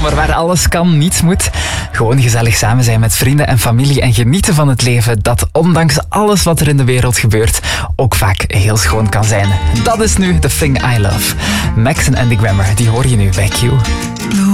zomer waar alles kan, niets moet. Gewoon gezellig samen zijn met vrienden en familie en genieten van het leven dat ondanks alles wat er in de wereld gebeurt ook vaak heel schoon kan zijn. Dat is nu The Thing I Love. Max en Andy Grammer, die hoor je nu bij Q.